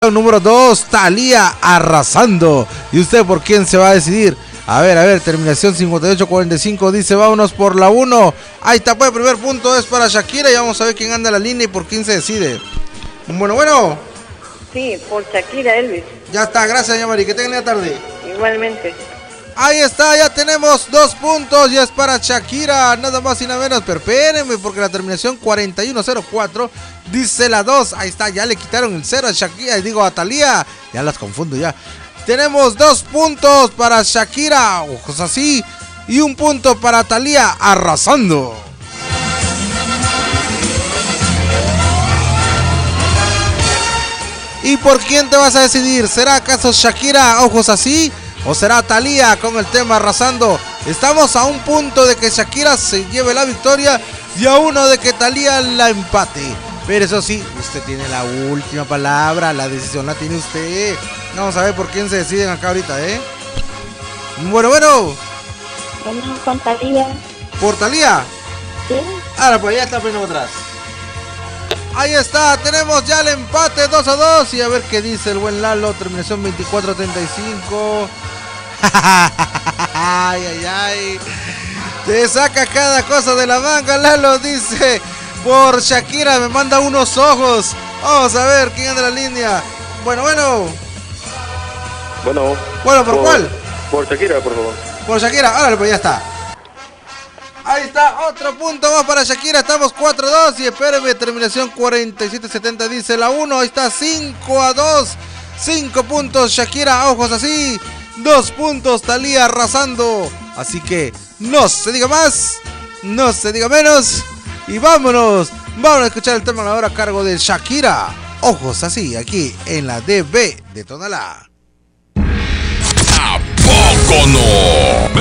posición número 2, Thalía arrasando. ¿Y usted por quién se va a decidir? A ver, terminación 58-45 dice vámonos por la 1. Ahí está, pues el primer punto es para Shakira y vamos a ver quién anda en la línea y por quién se decide. Bueno. Sí, por Shakira, Elvis. Ya está, gracias, doña Mari, que tengan la tarde. Igualmente. Ahí está, ya tenemos 2 puntos, ya es para Shakira, nada más y nada menos, pero espérenme porque la terminación 41-04 dice la 2, ahí está, ya le quitaron el 0 a Shakira, digo a Thalía, ya las confundo ya. Tenemos 2 puntos para Shakira, ojos así, y 1 punto para Thalía, arrasando. ¿Y por quién te vas a decidir? ¿Será acaso Shakira, ojos así? ¿O será Thalía con el tema arrasando? Estamos a 1 punto de que Shakira se lleve la victoria y a 1 de que Thalía la empate. Pero eso sí, usted tiene la última palabra, la decisión la tiene usted. Vamos a ver por quién se deciden acá ahorita, ¿eh? Bueno. Bueno, con Thalía. ¿Por Thalía? Sí. Ahora pues ya está poniendo atrás. Ahí está, tenemos ya el empate 2-2 y a ver qué dice el buen Lalo, terminación 24-35. Ay. Te saca cada cosa de la manga, Lalo, dice. Por Shakira me manda unos ojos. Vamos a ver quién anda en la línea. Bueno. Bueno, ¿por cuál? Por Shakira, por favor. Por Shakira, ahora pues ya está. Ahí está, otro punto más para Shakira, estamos 4-2 y espérenme, terminación 47-70 dice la 1, ahí está 5-2, 5 puntos Shakira, ojos así, 2 puntos Thalía arrasando, así que no se diga más, no se diga menos y vámonos a escuchar el tema ahora a cargo de Shakira, ojos así, aquí en la DB de Tonalá. ¿A poco no?